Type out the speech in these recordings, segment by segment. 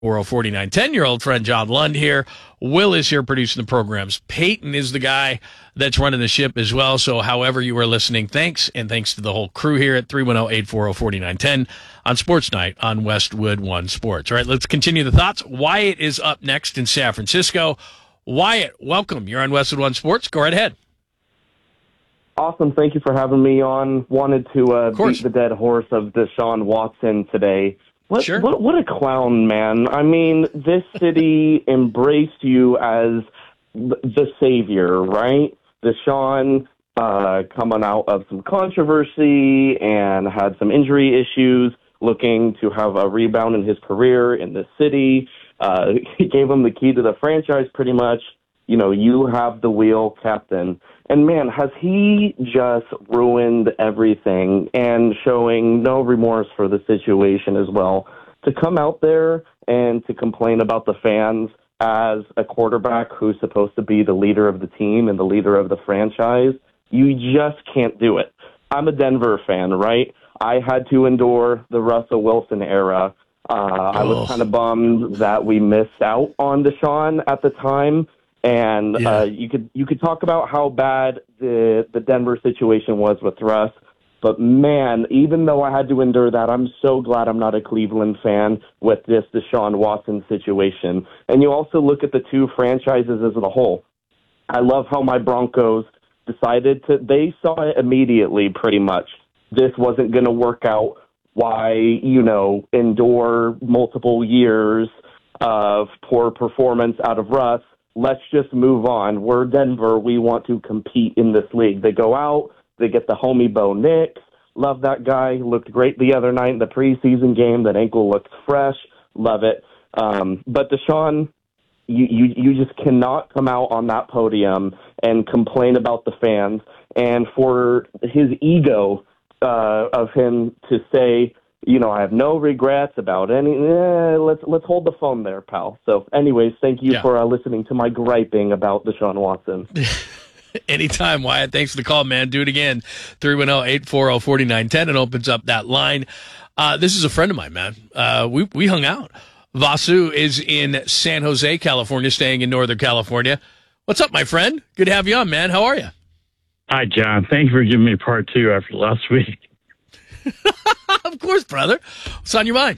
10 your old friend John Lund here. Will is here producing the programs. Peyton is the guy that's running the ship as well. So however you are listening, thanks. And thanks to the whole crew here at 310-840-4910 on Sports Night on Westwood One Sports. All right, let's continue the thoughts. Wyatt is up next in San Francisco. Wyatt, welcome. You're on Westwood One Sports. Go right ahead. Awesome. Thank you for having me on. Wanted to beat the dead horse of Deshaun Watson today. Sure. What a clown, man. I mean, this city embraced you as the savior, right? Deshaun coming out of some controversy and had some injury issues, looking to have a rebound in his career in the city. He gave him the key to the franchise pretty much. You know, you have the wheel, captain. And, man, has he just ruined everything and showing no remorse for the situation as well. To come out there and to complain about the fans as a quarterback who's supposed to be the leader of the team and the leader of the franchise, you just can't do it. I'm a Denver fan, right? I had to endure the Russell Wilson era. I was kind of bummed that we missed out on Deshaun at the time. And you could talk about how bad the Denver situation was with Russ, but man, even though I had to endure that, I'm so glad I'm not a Cleveland fan with this Deshaun Watson situation. And you also look at the two franchises as a whole. I love how my Broncos decided they saw it immediately pretty much. This wasn't going to work out. Why, endure multiple years of poor performance out of Russ? Let's just move on. We're Denver. We want to compete in this league. They go out. They get the homie Bo Nix. Love that guy. Looked great the other night in the preseason game. That ankle looked fresh. Love it. But Deshaun, you just cannot come out on that podium and complain about the fans. And for his ego of him to say, I have no regrets about any. Let's hold the phone there, pal. So, anyways, thank you for listening to my griping about Deshaun Watson. Anytime, Wyatt. Thanks for the call, man. Do it again. 310-840-4910. It opens up that line. This is a friend of mine, man. We hung out. Vasu is in San Jose, California, staying in Northern California. What's up, my friend? Good to have you on, man. How are you? Hi, John. Thank you for giving me part two after last week. Of course, brother. What's on your mind?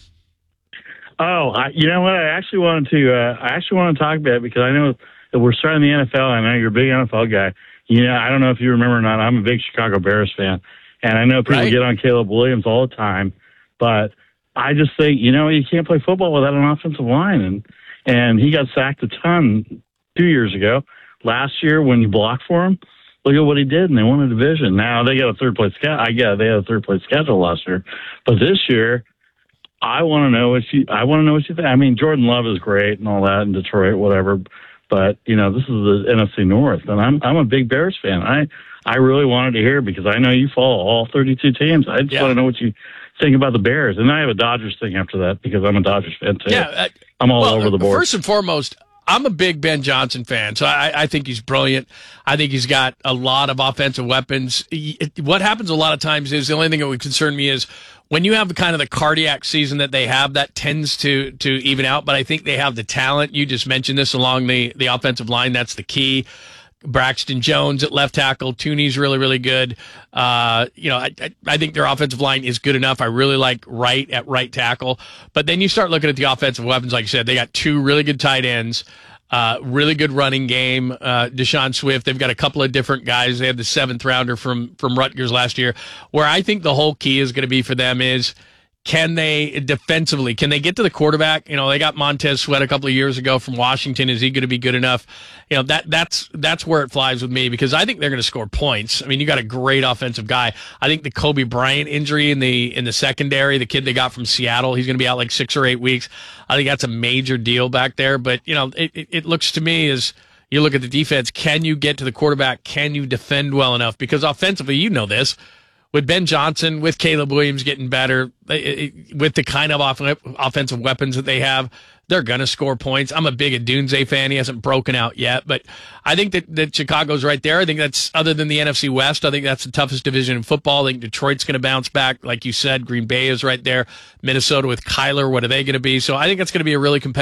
Oh, you know what? I actually wanted to talk about it because I know that we're starting the NFL. I know you're a big NFL guy. I don't know if you remember or not. I'm a big Chicago Bears fan, and I know people get on Caleb Williams all the time, but I just think you can't play football without an offensive line, and he got sacked a ton 2 years ago. Last year when you blocked for him. Look at what he did, and they won a division. Now they got a third place. They had a third place schedule last year, but this year, I want to know what you think. I mean, Jordan Love is great and all that in Detroit, whatever. But this is the NFC North, and I'm a big Bears fan. I really wanted to hear because I know you follow all 32 teams. I just want to know what you think about the Bears, and I have a Dodgers thing after that because I'm a Dodgers fan too. Yeah, I'm all over the board. First and foremost, I'm a big Ben Johnson fan, so I think he's brilliant. I think he's got a lot of offensive weapons. What happens a lot of times is the only thing that would concern me is when you have the cardiac season that they have, that tends to even out. But I think they have the talent. You just mentioned this along the offensive line. That's the key. Braxton Jones at left tackle. Tooney's really, really good. I think their offensive line is good enough. I really like Wright at right tackle. But then you start looking at the offensive weapons. Like you said, they got two really good tight ends, really good running game. Deshaun Swift. They've got a couple of different guys. They had the 7th rounder from Rutgers last year. Where I think the whole key is going to be for them is, can they defensively, can they get to the quarterback? They got Montez Sweat a couple of years ago from Washington. Is he going to be good enough? That's where it flies with me because I think they're going to score points. I mean, you got a great offensive guy. I think the Kobe Bryant injury in the secondary, the kid they got from Seattle, he's going to be out like 6 or 8 weeks. I think that's a major deal back there. But, it looks to me as you look at the defense, can you get to the quarterback? Can you defend well enough? Because offensively, this, with Ben Johnson, with Caleb Williams getting better, with the kind of offensive weapons that they have, they're going to score points. I'm a big Odunze fan. He hasn't broken out yet, but I think that Chicago's right there. I think that's, other than the NFC West, I think that's the toughest division in football. I think Detroit's going to bounce back. Like you said, Green Bay is right there. Minnesota with Kyler, what are they going to be? So I think that's going to be a really competitive